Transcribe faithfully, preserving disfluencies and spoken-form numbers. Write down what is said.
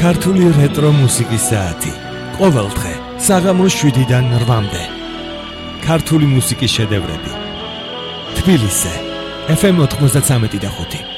ქართული რეტრო მუსიკის საათი. ყოველ დღე საღამოს შვიდიდან რვამდე. ქართული მუსიკის შედევრები. თბილისზე. ეფ ემ ოთხმოცდათვრამეტი და ხუთი.